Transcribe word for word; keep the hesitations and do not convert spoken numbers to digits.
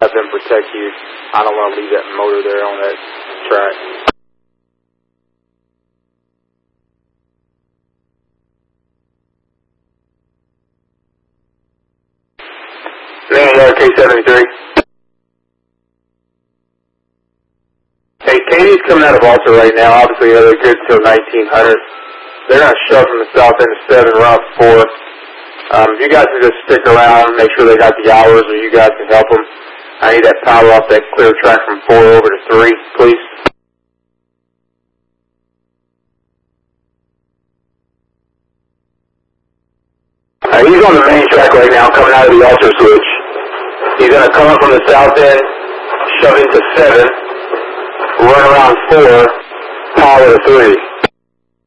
let them protect you. I don't want to leave that motor there on that track. Name K seventy-three. Hey, Katie's coming out of Alta right now. Obviously, they're good till nineteen hundred. They're going to shove from the south end of seven, run four. Um, you guys can just stick around, make sure they got the hours, or you guys can help them. I need that power off that clear track from four over to three, please. Uh, he's on the main track right now, coming out of the Alta switch. He's going to come up from the south end, shove into seven, run around four, power to three.